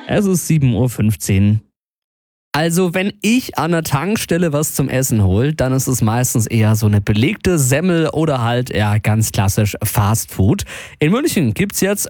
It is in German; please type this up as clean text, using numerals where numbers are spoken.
Es ist 7:15 Uhr. Also, wenn ich an der Tankstelle was zum Essen hole, dann ist es meistens eher so eine belegte Semmel oder halt, ja, ganz klassisch Fast Food. In München gibt's jetzt